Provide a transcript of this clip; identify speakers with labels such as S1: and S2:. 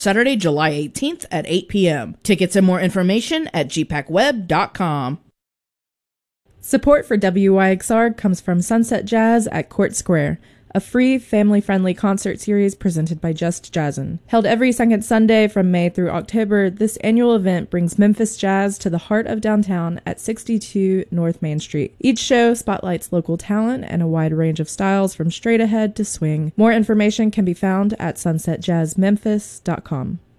S1: Saturday, July 18th at 8 p.m. Tickets and more information at gpacweb.com.
S2: Support for WYXR comes from Sunset Jazz at Court Square, a free, family-friendly concert series presented by Just Jazzin'. Held every second Sunday from May through October, this annual event brings Memphis jazz to the heart of downtown at 62 North Main Street. Each show spotlights local talent and a wide range of styles from straight ahead to swing. More information can be found at sunsetjazzmemphis.com.